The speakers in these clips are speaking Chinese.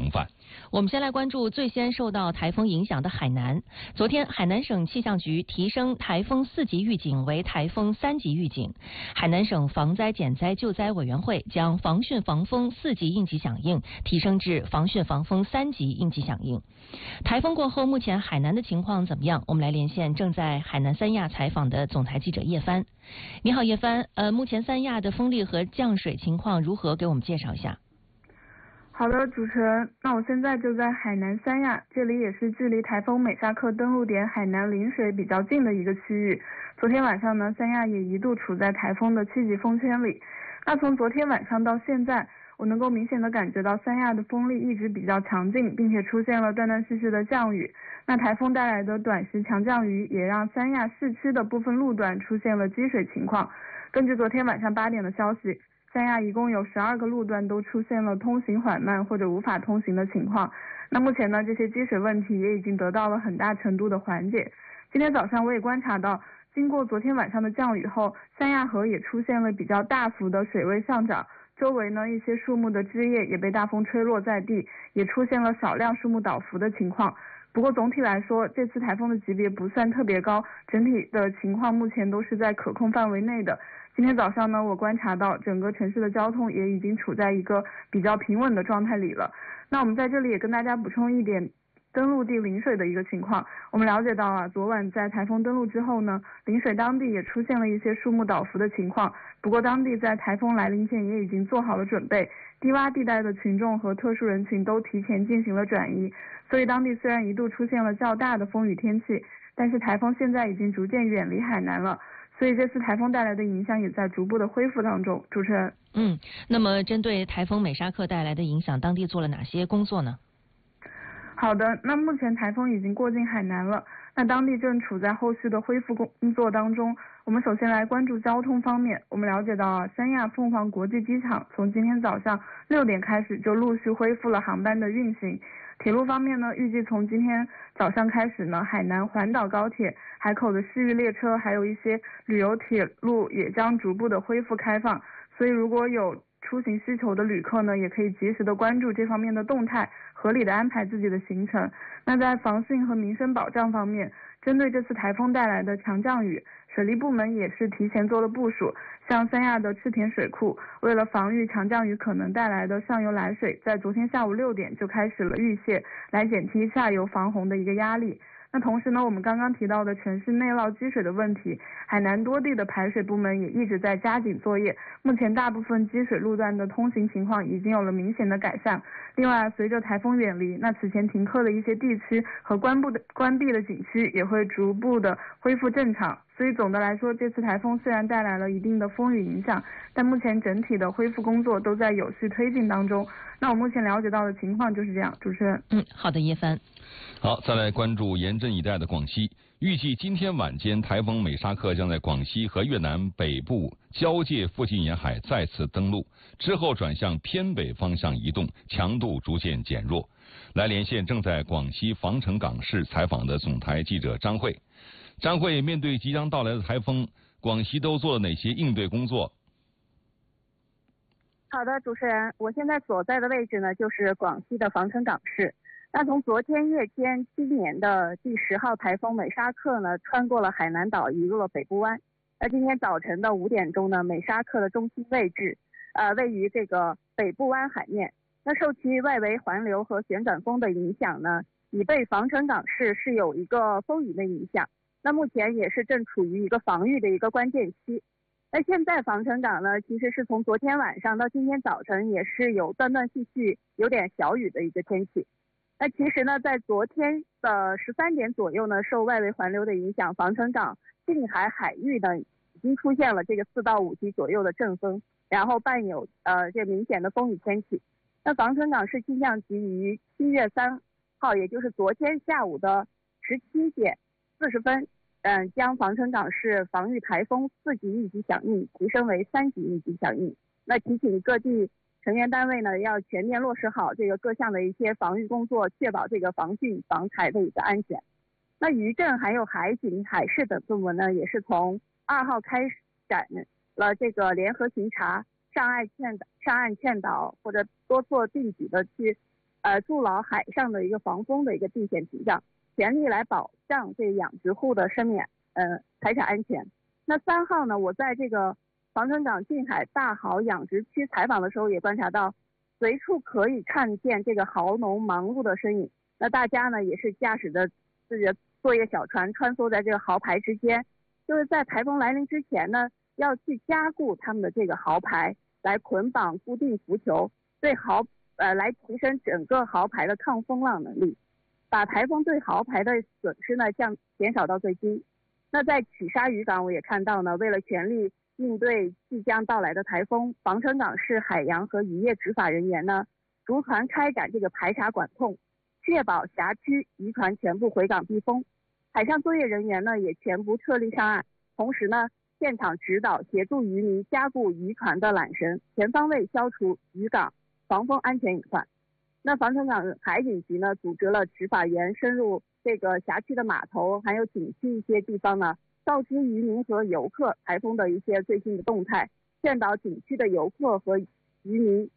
防范。 我们先来关注最先受到台风影响的海南。昨天，海南省气象局提升台风4级预警为台风3级预警。海南省防灾减灾救灾委员会将防汛防风4级应急响应提升至防汛防风3级应急响应。台风过后，目前海南的情况怎么样？我们来连线正在海南三亚采访的总台记者叶帆。你好，叶帆。目前三亚的风力和降水情况如何？给我们介绍一下。 好的，主持人，那我现在就在海南三亚，这里也是距离台风美沙克登陆点海南临水比较近的一个区域。昨天晚上呢，三亚也一度处在台风的7级风圈里。那从昨天晚上到现在，我能够明显的感觉到三亚的风力一直比较强劲，并且出现了断断续续的降雨。那台风带来的短时强降雨也让三亚市区的部分路段出现了积水情况。根据昨天晚上8点的消息，三亚一共有12个路段都出现了通行缓慢或者无法通行的情况。那目前呢，这些积水问题也已经得到了很大程度的缓解。今天早上我也观察到，经过昨天晚上的降雨后，三亚河也出现了比较大幅的水位上涨，周围呢一些树木的枝叶也被大风吹落在地，也出现了少量树木倒伏的情况。不过总体来说，这次台风的级别不算特别高，整体的情况目前都是在可控范围内的。今天早上呢，我观察到整个城市的交通也已经处在一个比较平稳的状态里了。那我们在这里也跟大家补充一点登陆地临水的一个情况。我们了解到啊，昨晚在台风登陆之后呢，临水当地也出现了一些树木倒伏的情况。不过当地在台风来临前也已经做好了准备，低洼地带的群众和特殊人群都提前进行了转移。所以当地虽然一度出现了较大的风雨天气，但是台风现在已经逐渐远离海南了。所以这次台风带来的影响也在逐步的恢复当中。主持人， 那么针对台风美沙克带来的影响，当地做了哪些工作呢？ 好的，那目前台风已经过境海南了，那当地正处在后续的恢复工作当中。我们首先来关注交通方面。我们了解到啊，三亚凤凰国际机场从今天早上6点开始就陆续恢复了航班的运行。铁路方面呢，预计从今天早上开始呢，海南环岛高铁、海口的市域列车，还有一些旅游铁路也将逐步的恢复开放。所以如果有出行需求的旅客呢，也可以及时的关注这方面的动态，合理的安排自己的行程。那在防汛和民生保障方面，针对这次台风带来的强降雨，水利部门也是提前做了部署。像三亚的赤田水库，为了防御强降雨可能带来的上游来水，在昨天下午6点就开始了预泄，来减轻下游防洪的一个压力。那同时呢，我们刚刚提到的城市内涝积水的问题，海南多地的排水部门也一直在加紧作业。目前大部分积水路段的通行情况已经有了明显的改善。另外，随着台风远离，那此前停课的一些地区和关闭的景区也会逐步的恢复正常。所以总的来说，这次台风虽然带来了一定的风雨影响，但目前整体的恢复工作都在有序推进当中。那我目前了解到的情况就是这样。主持人， 好的，叶帆。 好，再来关注严阵以待的广西。预计今天晚间，台风美沙克将在广西和越南北部交界附近沿海再次登陆，之后转向偏北方向移动，强度逐渐减弱。来连线正在广西防城港市采访的总台记者张慧。张慧，面对即将到来的台风，广西都做了哪些应对工作？ 好的，主持人，我现在所在的位置呢，就是广西的防城港市。那从昨天夜间，今年的第10号台风美沙克呢，穿过了海南岛，移入了北部湾。那今天早晨的5点钟呢，美沙克的中心位置，位于这个北部湾海面。那受其外围环流和旋转风的影响呢，已被防城港市是有一个风雨的影响。那目前也是正处于一个防御的一个关键期。那现在防城港呢，其实是从昨天晚上到今天早晨也是有断断续续有点小雨的一个天气。那其实呢，在昨天的13点左右呢，受外围环流的影响，防城港近海海域呢已经出现了这个4到5级左右的阵风，然后伴有这明显的风雨天气。那防城港市气象局于7月3号，也就是昨天下午的17点40分，将防城港市防御台风4级应急响应提升为3级应急响应。那提醒各地成员单位呢，要全面落实好这个各项的一些防御工作，确保这个防汛防台的一个安全。那渔政还有海警、海事等部门呢，也是从2号开展了这个联合巡查、上岸劝导或者多措并举的去筑牢海上的一个防风的一个地线屏障，全力来保障这养殖户的生命财产安全。那3号呢，我在这个防城港近海大蚝养殖区采访的时候，也观察到随处可以看见这个蚝农忙碌的身影。那大家呢也是驾驶着自己的作业小船穿梭在这个蚝排之间，就是在台风来临之前呢，要去加固他们的这个蚝排，来捆绑固定浮球，对来提升整个蚝排的抗风浪能力，把台风对蚝排的损失呢减少到最低。那在曲沙渔港我也看到呢，为了全力应对即将到来的台风，防城港市海洋和渔业执法人员呢逐船开展这个排查管控，确保辖区渔船全部回港避风。海上作业人员呢也全部撤离上岸，同时呢现场指导协助渔民加固渔船的缆绳，全方位消除渔港防风安全隐患。那防城港海警局呢组织了执法员深入这个辖区的码头还有景区一些地方呢，告知渔民和游客台风的一些最新的动态，劝导景区的游客和渔民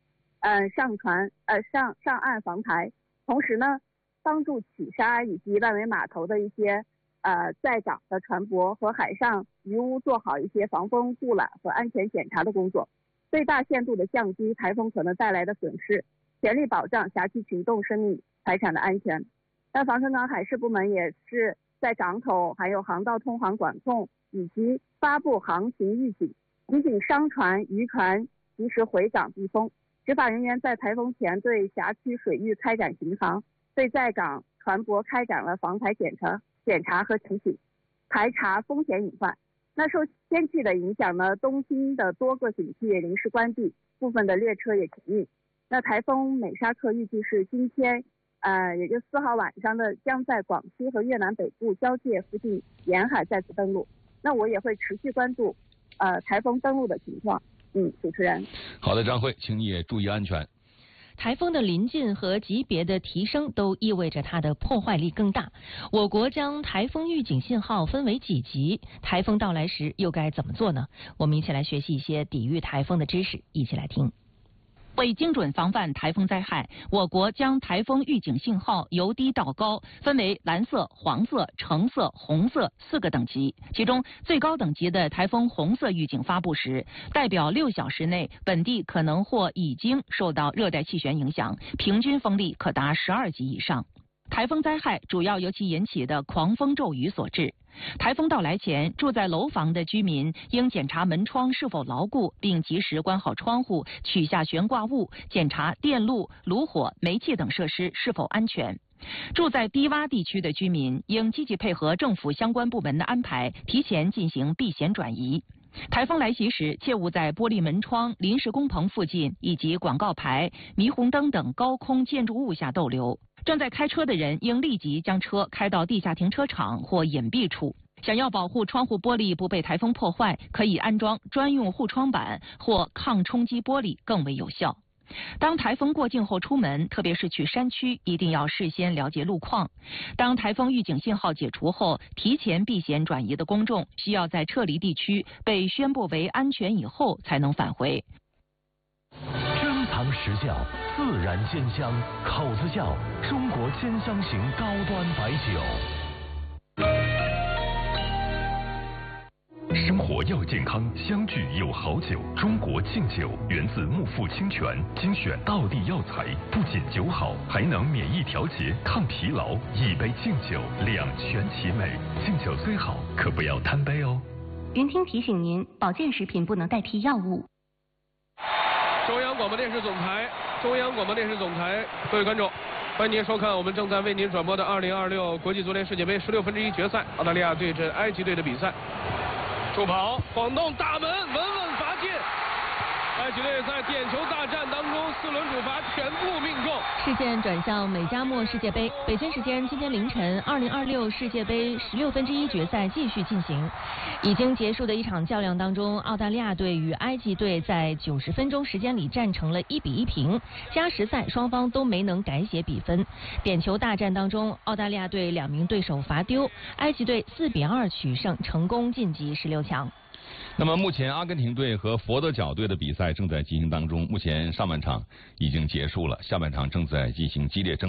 上岸防台。同时呢帮助曲沙以及万维码头的一些在港的船舶和海上渔屋做好一些防风护栏和安全检查的工作，最大限度的降低台风可能带来的损失，全力保障辖区群众生命财产的安全。那防城港海事部门也是在港口还有航道通航管控以及发布航行预警，提醒商船渔船及时回港避风。执法人员在台风前对辖区水域开展巡航，对在港船舶开展了防台检查和提醒，排查风险隐患。那受天气的影响呢，东京的多个景区也临时关闭，部分的列车也停运。那台风美沙克预计是今天也就4号晚上的将在广西和越南北部交界附近沿海再次登陆。那我也会持续关注台风登陆的情况。主持人。 好的，张慧，请你也注意安全。 台风的临近和级别的提升都意味着它的破坏力更大。我国将台风预警信号分为几级？台风到来时又该怎么做呢？我们一起来学习一些抵御台风的知识，一起来听。 为精准防范台风灾害，我国将台风预警信号由低到高分为蓝色、黄色、橙色、红色4个等级。其中最高等级的台风红色预警发布时，代表6小时内本地可能或已经受到热带气旋影响，平均风力可达12级以上。台风灾害主要由其引起的狂风骤雨所致。台风到来前，住在楼房的居民应检查门窗是否牢固，并及时关好窗户，取下悬挂物，检查电路、炉火、煤气等设施是否安全。住在低洼地区的居民应积极配合政府相关部门的安排，提前进行避险转移。台风来袭时，切勿在玻璃门窗、临时工棚附近以及广告牌、霓虹灯等高空建筑物下逗留。正在开车的人应立即将车开到地下停车场或隐蔽处。想要保护窗户玻璃不被台风破坏，可以安装专用护窗板或抗冲击玻璃更为有效。当台风过境后出门，特别是去山区，一定要事先了解路况。当台风预警信号解除后，提前避险转移的公众需要在撤离地区被宣布为安全以后才能返回。 珍藏实窖，自然鲜香，口子窖，中国鲜香型高端白酒。 生活要健康，相聚有好酒。中国敬酒源自木富清泉，精选道地药材，不仅酒好，还能免疫调节、抗疲劳。一杯敬酒，两全其美。敬酒虽好，可不要贪杯哦。 云听提醒您，保健食品不能代替药物。 中央广播电视总台，各位观众，欢迎您收看我们正在为您转播的2026国际足联世界杯16分之一决赛，澳大利亚对阵埃及队的比赛。助跑晃动大门，稳稳罚进。埃及队在点球大战当中4轮主罚全部命中。 视线转向美加墨世界杯，北京时间今天凌晨，2026世界杯16分之一决赛继续进行。已经结束的一场较量当中，澳大利亚队与埃及队在90分钟时间里战成了1比1平，加时赛双方都没能改写比分。点球大战当中，澳大利亚队2名对手罚丢，埃及队4比2取胜，成功晋级16强。 那么目前阿根廷队和佛得角队的比赛正在进行当中，目前上半场已经结束了，下半场正在进行激烈争